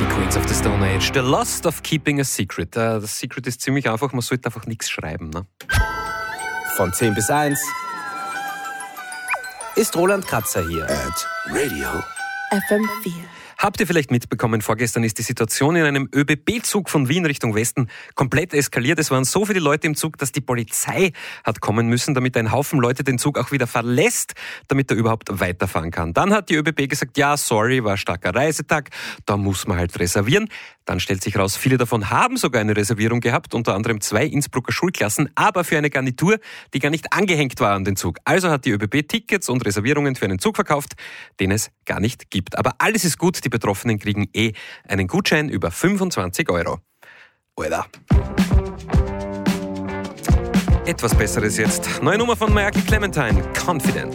Die Queens of the Stone Age. The Lost of Keeping a Secret. Das Secret ist ziemlich einfach, man sollte einfach nichts schreiben. Ne? Von 10 bis 1 ist Roland Kratzer hier. At Radio FM4. Habt ihr vielleicht mitbekommen, vorgestern ist die Situation in einem ÖBB-Zug von Wien Richtung Westen komplett eskaliert. Es waren so viele Leute im Zug, dass die Polizei hat kommen müssen, damit ein Haufen Leute den Zug auch wieder verlässt, damit er überhaupt weiterfahren kann. Dann hat die ÖBB gesagt, ja, sorry, war ein starker Reisetag, da muss man halt reservieren. Dann stellt sich raus, viele davon haben sogar eine Reservierung gehabt, unter anderem 2 Innsbrucker Schulklassen, aber für eine Garnitur, die gar nicht angehängt war an den Zug. Also hat die ÖBB Tickets und Reservierungen für einen Zug verkauft, den es gar nicht gibt. Aber alles ist gut, die Betroffenen kriegen einen Gutschein über 25 €. Alter. Etwas Besseres jetzt. Neue Nummer von Michael Clementine, Confidence.